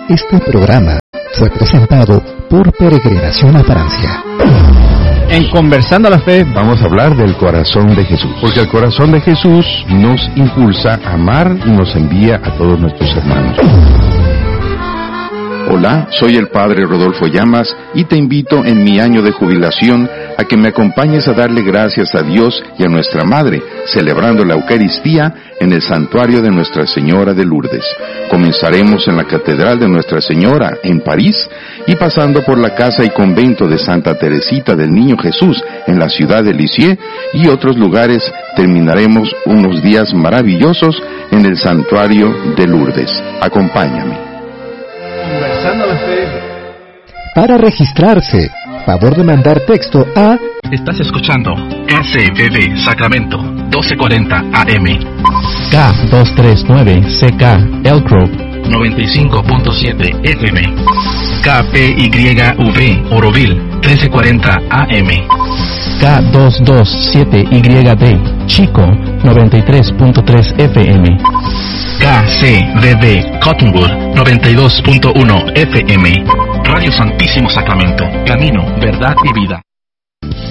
Este programa fue presentado por Peregrinación a Francia. En Conversando a la Fe vamos a hablar del corazón de Jesús, porque el corazón de Jesús nos impulsa a amar y nos envía a todos nuestros hermanos. Hola, soy el Padre Rodolfo Llamas y te invito en mi año de jubilación a que me acompañes a darle gracias a Dios y a nuestra Madre, celebrando la Eucaristía en el Santuario de Nuestra Señora de Lourdes. Comenzaremos en la Catedral de Nuestra Señora, en París, y pasando por la Casa y Convento de Santa Teresita del Niño Jesús, en la ciudad de Lisieux, y otros lugares, terminaremos unos días maravillosos en el Santuario de Lourdes. Acompáñame. Conversando a la Fe. Para registrarse, favor de mandar texto a... Estás escuchando KCBB Sacramento, 1240 AM. K239CK Elk Grove, 95.7 FM. KPYV Oroville, 1340 AM. K227YD Chico, 93.3 FM. KCBB Cottonwood, 92.1 FM. Radio Santísimo Sacramento, camino, verdad y vida.